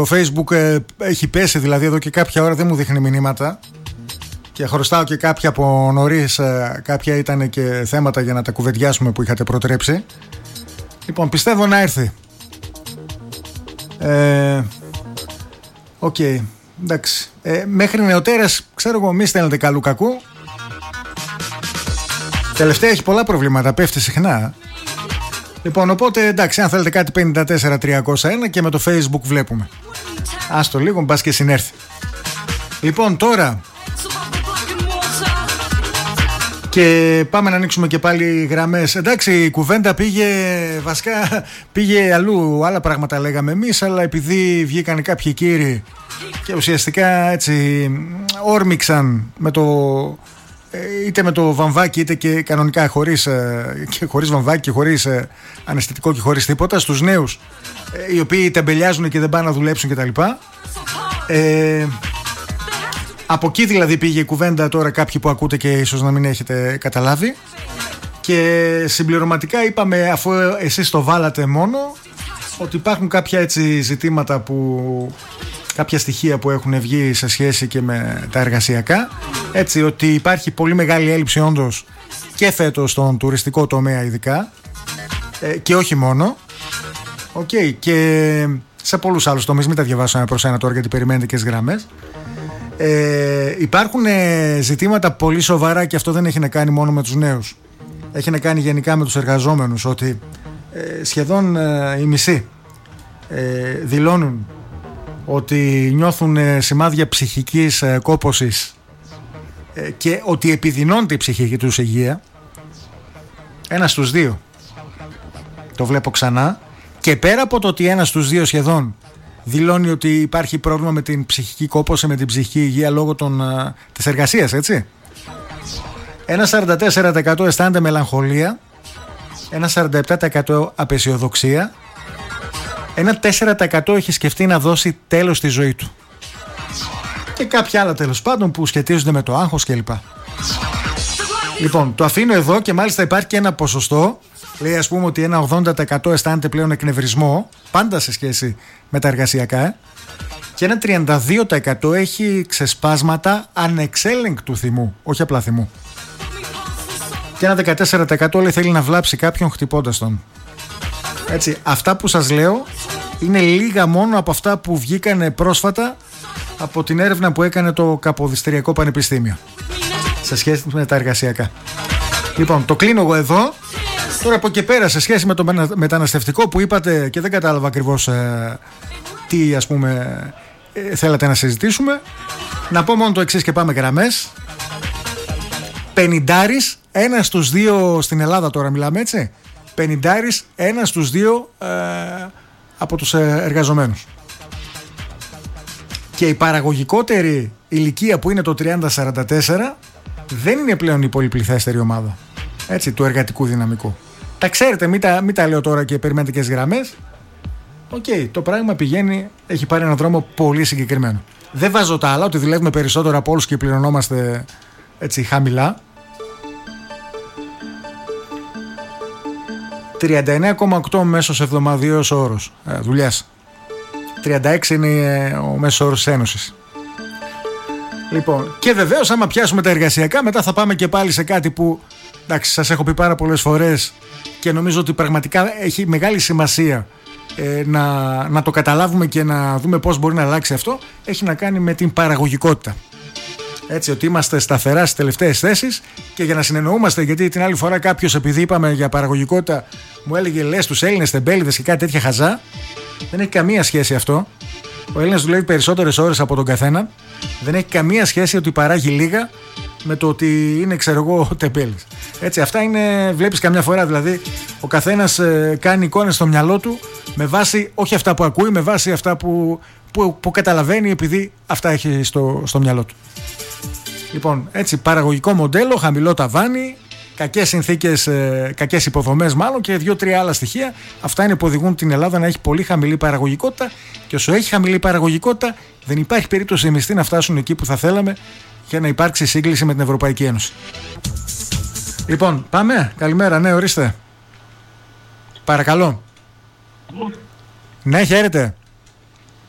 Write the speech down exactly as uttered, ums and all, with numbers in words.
Το Facebook ε, έχει πέσει, δηλαδή εδώ και κάποια ώρα δεν μου δείχνει μηνύματα. Και χρωστάω και κάποια από νωρίς, ε, κάποια ήταν και θέματα για να τα κουβεντιάσουμε που είχατε προτρέψει. Λοιπόν, πιστεύω να έρθει. Ε, Οκ, okay, εντάξει. Ε, μέχρι νεοτέρας, ξέρω εγώ, μη στέλνετε καλού κακού. Τελευταία έχει πολλά προβλήματα, πέφτει συχνά. Λοιπόν, οπότε εντάξει, αν θέλετε κάτι πενήντα τέσσερα τριακόσια ένα και με το Facebook βλέπουμε. Άστο λίγο, μπας και συνέρθει. Λοιπόν, τώρα και πάμε να ανοίξουμε και πάλι γραμμές. Εντάξει, η κουβέντα πήγε, βασικά πήγε αλλού, άλλα πράγματα λέγαμε εμείς, αλλά επειδή βγήκαν κάποιοι κύριοι και ουσιαστικά έτσι όρμηξαν με το, είτε με το βαμβάκι είτε και κανονικά χωρίς, και χωρίς βαμβάκι και χωρίς αναισθητικό και χωρίς τίποτα, στους νέους οι οποίοι τεμπελιάζουν και δεν πάνε να δουλέψουν κτλ. Ε, από εκεί δηλαδή πήγε η κουβέντα, τώρα κάποιοι που ακούτε και ίσως να μην έχετε καταλάβει. Και συμπληρωματικά είπαμε, αφού εσείς το βάλατε μόνο, ότι υπάρχουν κάποια έτσι ζητήματα που, κάποια στοιχεία που έχουν βγει σε σχέση και με τα εργασιακά, έτσι ότι υπάρχει πολύ μεγάλη έλλειψη όντως και φέτος στον τουριστικό τομέα ειδικά, ε, και όχι μόνο. Okay, και σε πολλούς άλλους τομείς, μην τα διαβάσω ένα προς ένα τώρα γιατί περιμένετε και τις γραμμές. Ε, υπάρχουν ε, ζητήματα πολύ σοβαρά και αυτό δεν έχει να κάνει μόνο με τους νέους. Έχει να κάνει γενικά με τους εργαζόμενους, ότι ε, σχεδόν ε, οι μισοί ε, δηλώνουν ότι νιώθουν ε, σημάδια ψυχικής ε, κόπωσης ε, και ότι επιδεινώνεται η ψυχική τους υγεία. Ένας στους δύο, το βλέπω ξανά. Και πέρα από το ότι ένας στους δύο σχεδόν δηλώνει ότι υπάρχει πρόβλημα με την ψυχική κόπωση, με την ψυχική υγεία λόγω των, α, της εργασίας, έτσι. Ένα σαράντα τέσσερα τοις εκατό αισθάνεται μελαγχολία, ένα σαράντα επτά τοις εκατό απαισιοδοξία, ένα τέσσερα τοις εκατό έχει σκεφτεί να δώσει τέλος στη ζωή του. Και κάποια άλλα τέλος πάντων που σχετίζονται με το άγχος κλπ. Λοιπόν, το αφήνω εδώ και μάλιστα υπάρχει και ένα ποσοστό. Λέει ας πούμε ότι ένα ογδόντα τοις εκατό αισθάνεται πλέον εκνευρισμό, πάντα σε σχέση με τα εργασιακά, και ένα τριάντα δύο τοις εκατό έχει ξεσπάσματα ανεξέλεγκτου θυμού, όχι απλά θυμού. Και ένα δεκατέσσερα τοις εκατό λέει θέλει να βλάψει κάποιον χτυπώντας τον. Έτσι, αυτά που σας λέω είναι λίγα μόνο από αυτά που βγήκαν πρόσφατα από την έρευνα που έκανε το Καποδιστριακό Πανεπιστήμιο σε σχέση με τα εργασιακά. Λοιπόν, το κλείνω εγώ εδώ. Τώρα από εκεί πέρα, σε σχέση με το μεταναστευτικό που είπατε και δεν κατάλαβα ακριβώς ε, τι ας πούμε ε, θέλατε να συζητήσουμε, να πω μόνο το εξής και πάμε γραμμές. Πενηντάρης, ένα στους δύο στην Ελλάδα τώρα μιλάμε, έτσι. Πενηντάρης, ένα στους δύο ε, από τους εργαζομένους. Και η παραγωγικότερη ηλικία που είναι το τριάντα σαράντα τέσσερα δεν είναι πλέον η πολυπληθέστερη ομάδα, έτσι, του εργατικού δυναμικού. Τα ξέρετε, μην τα, μην τα λέω τώρα και περιμένετε και τις γραμμές. Οκ, okay, το πράγμα πηγαίνει, έχει πάρει έναν δρόμο πολύ συγκεκριμένο. Δεν βάζω τα άλλα, ότι δουλεύουμε περισσότερο από όλους και πληρωνόμαστε έτσι χαμηλά. τριάντα εννέα κόμμα οκτώ μέσος εβδομαδιαίος όρος ε, δουλειάς. τριάντα έξι είναι ο μέσος όρος της Ένωσης. Λοιπόν, και βεβαίως άμα πιάσουμε τα εργασιακά, μετά θα πάμε και πάλι σε κάτι που, εντάξει, σας έχω πει πάρα πολλές φορές και νομίζω ότι πραγματικά έχει μεγάλη σημασία ε, να, να το καταλάβουμε και να δούμε πώς μπορεί να αλλάξει αυτό. Έχει να κάνει με την παραγωγικότητα. Έτσι, ότι είμαστε σταθερά στις τελευταίες θέσεις και για να συνεννοούμαστε, γιατί την άλλη φορά κάποιος, επειδή είπαμε για παραγωγικότητα, μου έλεγε λες τους Έλληνες τεμπέληδες και κάτι τέτοια χαζά. Δεν έχει καμία σχέση αυτό. Ο Έλληνας δουλεύει περισσότερες ώρες από τον καθένα. Δεν έχει καμία σχέση ότι παράγει λίγα με το ότι είναι, ξέρω εγώ, τεμπέλης. Έτσι, αυτά είναι, βλέπεις καμιά φορά δηλαδή, ο καθένας ε, κάνει εικόνες στο μυαλό του με βάση, όχι αυτά που ακούει, με βάση αυτά που, που, που καταλαβαίνει, επειδή αυτά έχει στο, στο μυαλό του. Λοιπόν, έτσι, παραγωγικό μοντέλο, χαμηλό ταβάνι, κακές συνθήκες, ε, κακές υποδομές μάλλον και δύο-τρία άλλα στοιχεία. Αυτά είναι που οδηγούν την Ελλάδα να έχει πολύ χαμηλή παραγωγικότητα, και όσο έχει χαμηλή παραγωγικότητα δεν υπάρχει περίπτωση οι μισθοί να φτάσουν εκεί που θα θέλαμε για να υπάρξει σύγκληση με την Ευρωπαϊκή Ένωση. Λοιπόν, πάμε. Καλημέρα, ναι, ορίστε. Παρακαλώ. Ναι, χαίρετε.